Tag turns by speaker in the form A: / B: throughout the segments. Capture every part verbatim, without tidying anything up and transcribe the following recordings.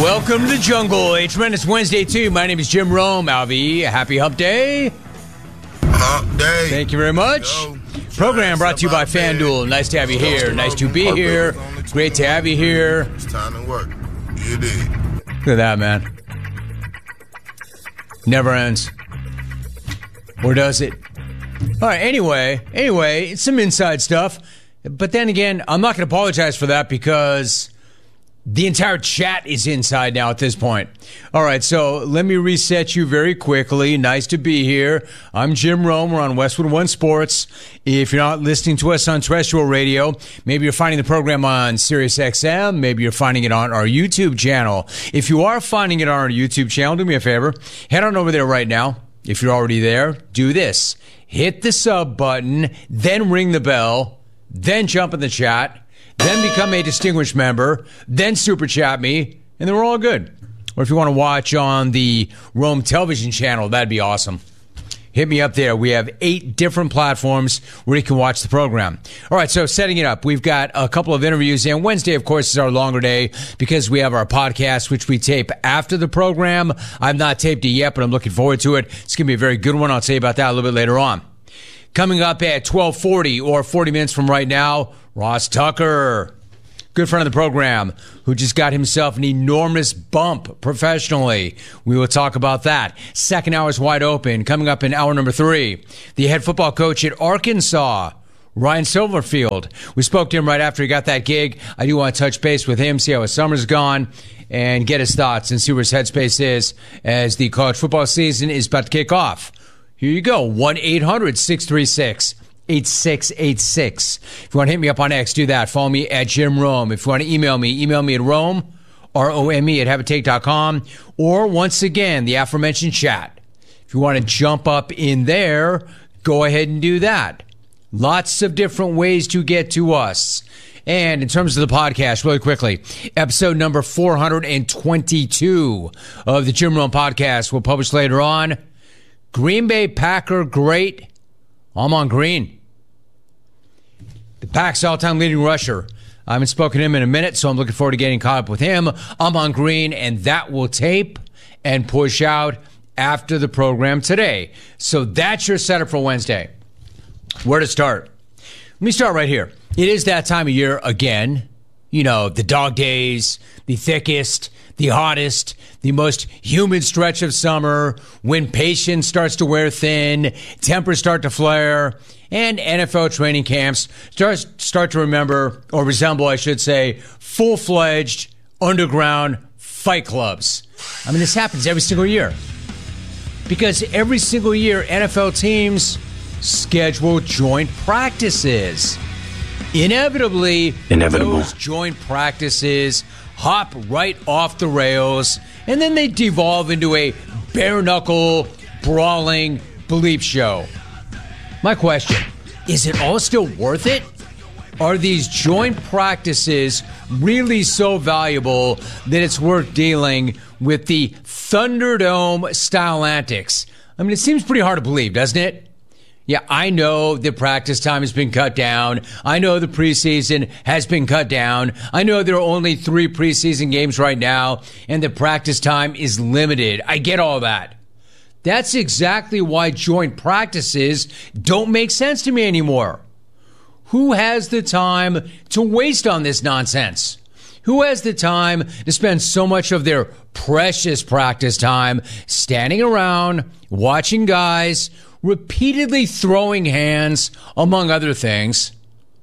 A: Welcome to the jungle. A tremendous Wednesday, too. My name is Jim Rome. Alvy, happy hump day.
B: Hump day.
A: Thank you very much. Yo, Program brought to you by FanDuel. Nice to have you here. Nice to be here. Great to have you here.
B: It's time to work. You did.
A: Look at that, man. Never ends. Or does it? All right, anyway, anyway, it's some inside stuff. But then again, I'm not going to apologize for that because the entire chat is inside now at this point. All right, so let me reset you very quickly. Nice to be here. I'm Jim Rome. We're on Westwood One Sports. If you're not listening to us on terrestrial radio, maybe you're finding the program on Sirius X M. Maybe you're finding it on our YouTube channel. If you are finding it on our YouTube channel, do me a favor. Head on over there right now. If you're already there, do this. Hit the sub button, then ring the bell, then jump in the chat, then become a distinguished member, then super chat me, and then we're all good. Or if you want to watch on the Rome television channel, that'd be awesome. Hit me up there. We have eight different platforms where you can watch the program. All right, so setting it up, we've got a couple of interviews, and Wednesday, of course, is our longer day because we have our podcast, which we tape after the program. I've not taped it yet, but I'm looking forward to it. It's going to be a very good one. I'll tell you about that a little bit later on. Coming up at twelve forty or forty minutes from right now, Ross Tucker, good friend of the program, who just got himself an enormous bump professionally. We will talk about that. Second hour is wide open. Coming up in hour number three, the head football coach at Arkansas, Ryan Silverfield. We spoke to him right after he got that gig. I do want to touch base with him, see how his summer's gone, and get his thoughts and see where his headspace is as the college football season is about to kick off. Here you go, one eight hundred six three six eight six eight six. If you want to hit me up on X, do that. Follow me at Jim Rome. If you want to email me, email me at Rome, R O M E, at habitate dot com. Or, once again, the aforementioned chat. If you want to jump up in there, go ahead and do that. Lots of different ways to get to us. And in terms of the podcast, really quickly, episode number four hundred twenty-two of the Jim Rome podcast will publish later on. Green Bay Packer great. I'm on green. The Pack's all-time leading rusher. I haven't spoken to him in a minute, so I'm looking forward to getting caught up with him. I'm on green, and that will tape and push out after the program today. So that's your setup for Wednesday. Where to start? Let me start right here. It is that time of year again. You know, the dog days, the thickest, the hottest, the most humid stretch of summer, when patience starts to wear thin, tempers start to flare, and N F L training camps start, start to remember, or resemble, I should say, full-fledged underground fight clubs. I mean, this happens every single year. Because every single year, N F L teams schedule joint practices. Inevitably,
C: Inevitable.
A: those joint practices hop right off the rails, and then they devolve into a bare-knuckle, brawling bleep show. My question, is it all still worth it? Are these joint practices really so valuable that it's worth dealing with the Thunderdome-style antics? I mean, it seems pretty hard to believe, doesn't it? Yeah, I know the practice time has been cut down. I know the preseason has been cut down. I know there are only three preseason games right now, and the practice time is limited. I get all that. That's exactly why joint practices don't make sense to me anymore. Who has the time to waste on this nonsense? Who has the time to spend so much of their precious practice time standing around, watching guys repeatedly throwing hands, among other things?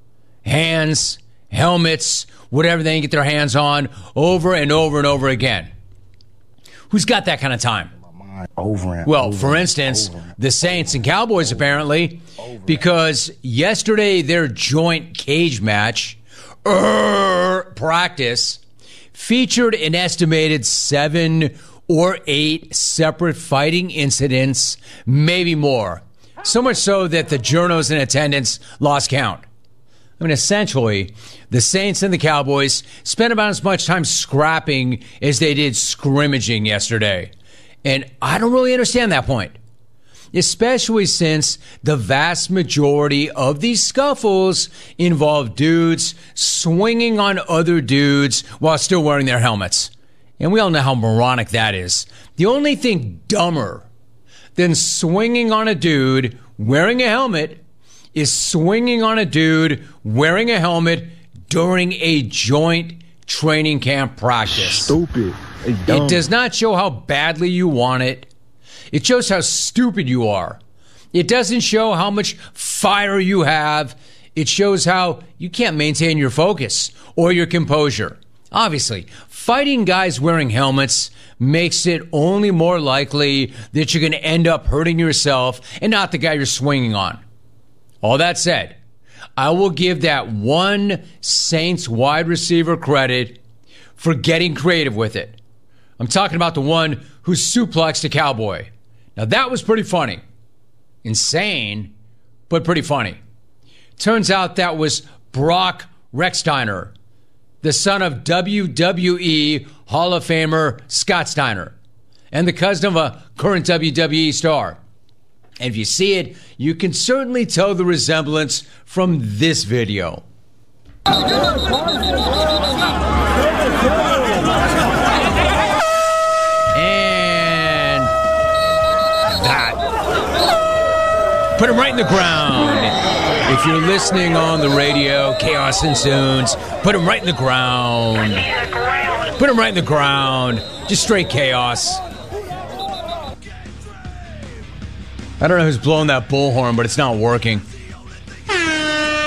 A: Hands, helmets, whatever they can get their hands on, over and over and over again. Who's got that kind of time?
C: Over and
A: well,
C: over
A: for instance,
C: over.
A: the Saints and Cowboys apparently, because yesterday their joint cage match er, practice featured an estimated seven or eight separate fighting incidents, maybe more. So much so that the journos in attendance lost count. I mean, essentially, the Saints and the Cowboys spent about as much time scrapping as they did scrimmaging yesterday. And I don't really understand that point, especially since the vast majority of these scuffles involve dudes swinging on other dudes while still wearing their helmets. And we all know how moronic that is. The only thing dumber than swinging on a dude wearing a helmet is swinging on a dude wearing a helmet during a joint training camp practice.
C: Stupid.
A: It does not show how badly you want it. It shows how stupid you are. It doesn't show how much fire you have. It shows how you can't maintain your focus or your composure. Obviously, fighting guys wearing helmets makes it only more likely that you're going to end up hurting yourself and not the guy you're swinging on. All that said, I will give that one Saints wide receiver credit for getting creative with it. I'm talking about the one who suplexed a cowboy. Now that was pretty funny. Insane, but pretty funny. Turns out that was Brock Rechsteiner, the son of W W E Hall of Famer Scott Steiner, and the cousin of a current W W E star. And if you see it, you can certainly tell the resemblance from this video. And that. Put him right in the ground. If you're listening on the radio, Chaos Ensues, put him right in the ground. Put him right in the ground. Just straight chaos. I don't know who's blowing that bullhorn, but it's not working.